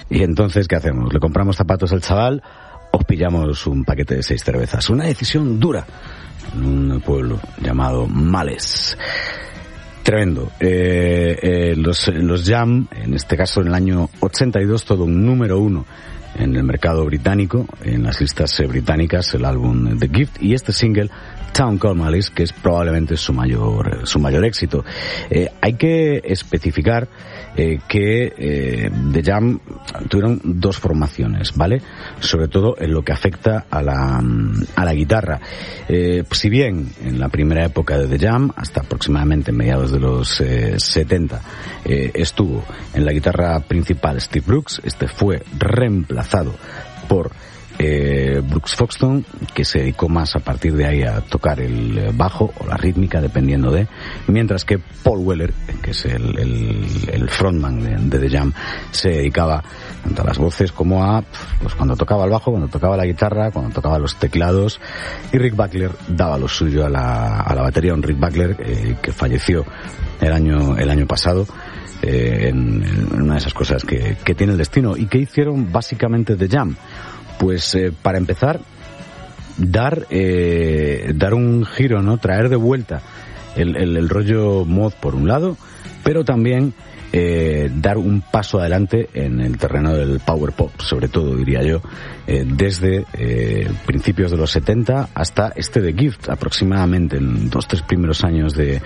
Y entonces, ¿qué hacemos? ¿Le compramos zapatos al chaval o pillamos un paquete de 6 cervezas? Una decisión dura en un pueblo llamado Males. Tremendo. Los Jam, en este caso en el año 82, todo un número 1 en el mercado británico, en las listas británicas, el álbum The Gift, y este single, Town Called Malice, que es probablemente su mayor éxito. Hay que especificar que The Jam tuvieron 2 formaciones, ¿vale? Sobre todo en lo que afecta a la guitarra. Si bien en la primera época de The Jam, hasta aproximadamente mediados de los 70, estuvo en la guitarra principal Steve Brooks, este fue reemplazado por Brooks Foxton, que se dedicó más a partir de ahí a tocar el bajo o la rítmica, dependiendo mientras que Paul Weller, que es el frontman de The Jam, se dedicaba tanto a las voces como a pues cuando tocaba el bajo, cuando tocaba la guitarra, cuando tocaba los teclados, y Rick Buckler daba lo suyo a la batería. Un Rick Buckler que falleció el año pasado en una de esas cosas que tiene el destino. ¿Y que hicieron básicamente The Jam? Pues para empezar, dar un giro, ¿no? Traer de vuelta el rollo mod por un lado, pero también dar un paso adelante en el terreno del power pop, sobre todo, diría yo, desde principios de los 70 hasta The Gift, aproximadamente en 2-3 primeros años de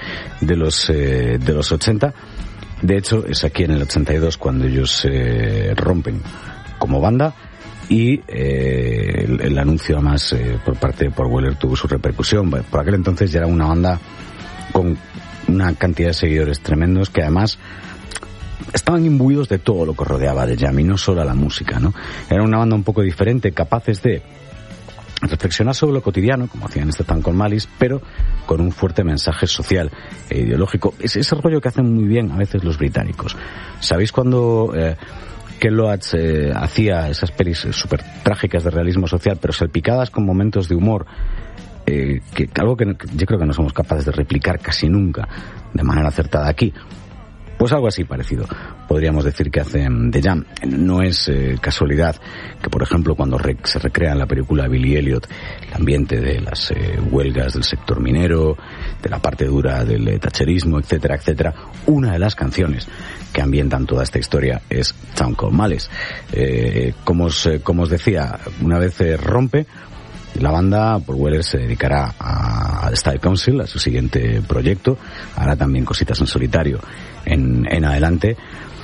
los 80. De hecho, es aquí en el 82 cuando ellos rompen como banda. Y el anuncio además por parte de Paul Weller tuvo su repercusión. Por aquel entonces ya era una banda con una cantidad de seguidores tremendos que además estaban imbuidos de todo lo que rodeaba de Jam y no solo a la música, ¿no? Era una banda un poco diferente, capaces de reflexionar sobre lo cotidiano, como hacían este Town Called Malice, pero con un fuerte mensaje social e ideológico. Es ese rollo que hacen muy bien a veces los británicos. ¿Sabéis cuando Ken Loach hacía esas pelis súper trágicas de realismo social, pero salpicadas con momentos de humor, algo que yo creo que no somos capaces de replicar casi nunca de manera acertada aquí? Pues algo así parecido podríamos decir que hacen The Jam. No es casualidad que, por ejemplo, cuando se recrea en la película Billy Elliot el ambiente de las huelgas del sector minero, de la parte dura del thatcherismo, etcétera, etcétera, una de las canciones que ambientan toda esta historia es Town Called Malice. Como os decía, una vez rompe la banda, Paul Weller se dedicará al Style Council, a su siguiente proyecto, hará también cositas en solitario en adelante,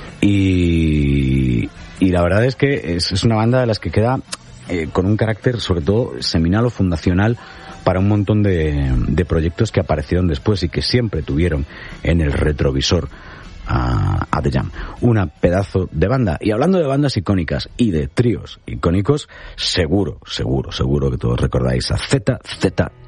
y la verdad es que es una banda de las que queda con un carácter sobre todo seminal o fundacional para un montón de proyectos que aparecieron después y que siempre tuvieron en el retrovisor a The Jam. Una pedazo de banda. Y hablando de bandas icónicas y de tríos icónicos, seguro que todos recordáis a ZZ